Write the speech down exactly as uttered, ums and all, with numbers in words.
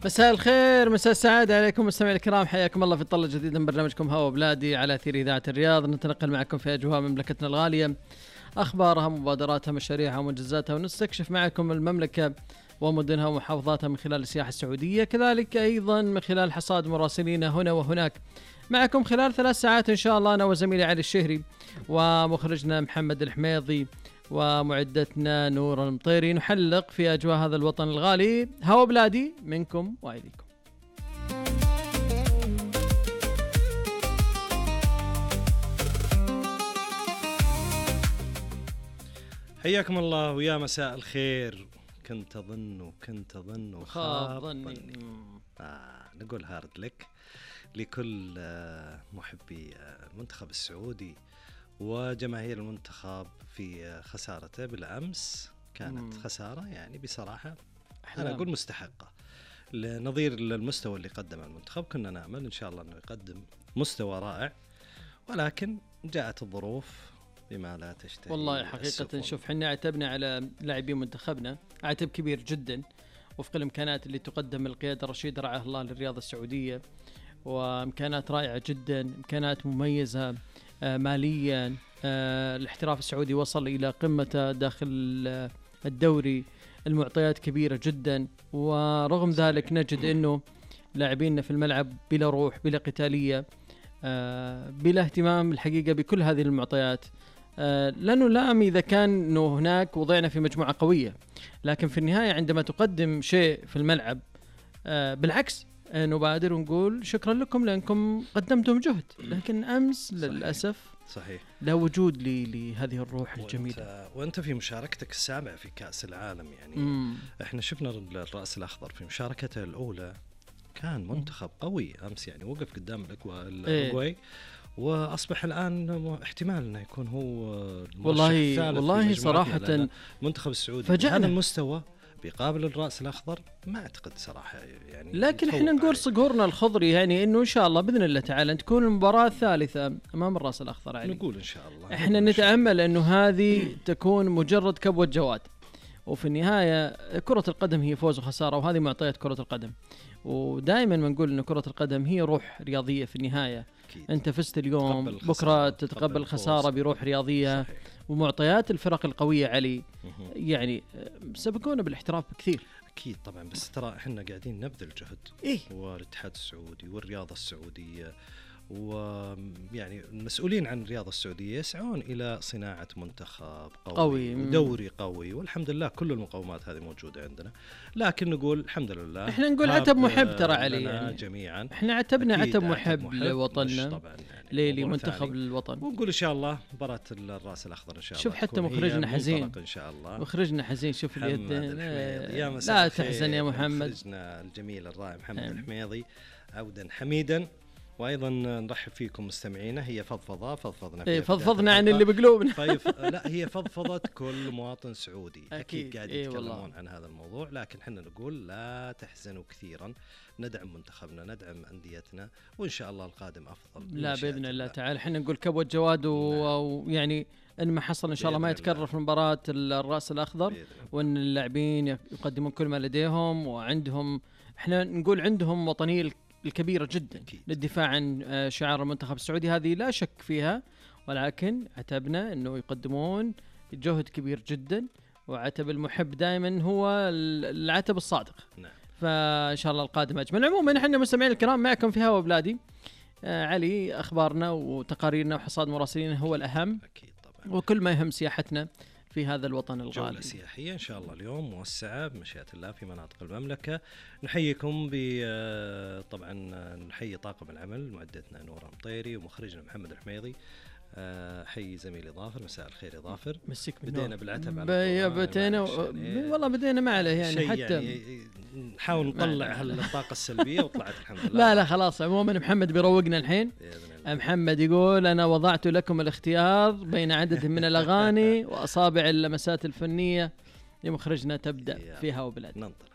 مساء الخير، مساء السعادة عليكم مستمعي الكرام، حياكم الله في طلة جديدة من برنامجكم هوا بلادي على أثير إذاعة الرياض. نتنقل معكم في أجواء مملكتنا الغالية، أخبارها، مبادراتها، مشاريعها ومنجزاتها، ونستكشف معكم المملكة ومدنها ومحافظاتها من خلال السياحة السعودية، كذلك أيضا من خلال حصاد مراسلين هنا وهناك. معكم خلال ثلاث ساعات إن شاء الله أنا وزميلي علي الشهري ومخرجنا محمد الحميضي ومعدتنا نور المطيري، نحلق في أجواء هذا الوطن الغالي. هوا بلادي منكم وإليكم. حياكم الله ويا مساء الخير. كنت أظن وكنت أظن وخاب ظني. آه نقول هارد لك لكل آه محبي آه المنتخب السعودي وجماهير المنتخب في خسارته بالأمس. كانت مم. خسارة يعني بصراحة أحلام. أنا أقول مستحقة لنظير المستوى اللي قدمه المنتخب. كنا نأمل إن شاء الله أنه يقدم مستوى رائع، ولكن جاءت الظروف بما لا تشتهي. والله حقيقة شوف، حنا عتبنا على لاعبين منتخبنا عتب كبير جدا وفق الإمكانات اللي تقدم القيادة الرشيدة رعاها الله للرياضة السعودية، وإمكانات رائعة جدا، إمكانات مميزة آه ماليا. آه الاحتراف السعودي وصل إلى قمة داخل الدوري، المعطيات كبيرة جدا، ورغم ذلك نجد أنه لاعبيننا في الملعب بلا روح، بلا قتالية، آه بلا اهتمام الحقيقة بكل هذه المعطيات. آه لأنه لام إذا كان أنه هناك وضعنا في مجموعة قوية، لكن في النهاية عندما تقدم شيء في الملعب آه بالعكس نبادر ونقول شكرا لكم لأنكم قدمتم جهد. لكن أمس للأسف صحيح لا وجود لي لهذه الروح وانت الجميلة. وانت في مشاركتك السابعة في كأس العالم يعني مم. احنا شفنا الرأس الأخضر في مشاركته الأولى كان منتخب قوي أمس، يعني وقف قدام الأوروغواي إيه؟ وأصبح الآن احتمال أنه يكون هو والله والله صراحة منتخب السعودي هذا المستوى بيقابل الرأس الأخضر ما أعتقد صراحة يعني. لكن احنا نقول صقورنا الخضري يعني إنه إن شاء الله بإذن الله تعالى تكون المباراة الثالثة أمام الرأس الأخضر علي. نقول إن شاء الله احنا نتأمل إنه هذه تكون مجرد كبوة جواد، وفي النهاية كرة القدم هي فوز وخسارة، وهذه معطيات كرة القدم. ودائما ما نقول إن كرة القدم هي روح رياضية في النهاية. أكيد. أنت فزت اليوم بكرة تتقبل الخسارة بروح رياضية. صحيح. ومعطيات الفرق القوية علي يعني سبقونا بالاحتراف بكثير. أكيد طبعا، بس ترى إحنا قاعدين نبذل جهد إيه؟ والاتحاد السعودي والرياضة السعودية ويعني المسؤولين عن الرياضة السعودية يسعون إلى صناعة منتخب قوي, قوي ودوري قوي، والحمد لله كل المقومات هذه موجودة عندنا. لكن نقول الحمد لله إحنا نقول عتب محب ترى علي يعني جميعا. إحنا عتبنا عتب محب, محب لوطننا طبعا يعني لمنتخب الوطن، ونقول إن شاء الله مباراة الرأس الأخضر إن شاء الله. شوف حتى مخرجنا حزين إن شاء الله، مخرجنا حزين. شوف اليد لا تحزن يا محمد. مخرجنا الجميل الرائع محمد الحميضي عودا حميدا. وأيضا نرحب فيكم مستمعينا. هي فضفضة فضفضنا إيه فضفضنا عن اللي بقلوبنا. طيب لا هي فضفضة كل مواطن سعودي أكيد, أكيد قاعد إيه يتكلمون عن هذا الموضوع، لكن احنا نقول لا تحزنوا كثيرا، ندعم منتخبنا، ندعم أنديتنا، وإن شاء الله القادم أفضل. لا بإذن الله تعالى. احنا نقول كبوة جواد ويعني إن ما حصل إن شاء الله ما يتكرر في مباراة الرأس الأخضر، وإن اللاعبين يقدمون كل ما لديهم وعندهم، احنا نقول عندهم وطنية الكبيرة جدا أكيد للدفاع عن شعار المنتخب السعودي، هذه لا شك فيها. ولكن عتبنا أنه يقدمون جهد كبير جدا، وعتب المحب دائما هو العتب الصادق. نعم. فإن شاء الله القادم أجمل. عموما نحن مستمعين الكرام معكم في هوا بلادي. آه علي، أخبارنا وتقاريرنا وحصاد مراسلين هو الأهم أكيد طبعا، وكل ما يهم سياحتنا في هذا الوطن الغالي. جولة سياحية إن شاء الله اليوم موسعة بمشيئة الله في مناطق المملكة. نحييكم ب طبعا نحيي طاقم العمل، معدتنا نور المطيري ومخرجنا محمد الحميضي. حي زميلي ظافر، مساء الخير يا ظافر. مسيك بدينا بالعتب على بدينا يعني والله بدينا ما عليه يعني حتى يعني نحاول نطلع هالطاقة السلبية وطلعت الحمد لله. لا لا خلاص. عموما محمد بيروقنا الحين. محمد يقول أنا وضعت لكم الاختيار بين عدد من الأغاني وأصابع اللمسات الفنية لمخرجنا تبدأ فيها وبلاد. ننطلق.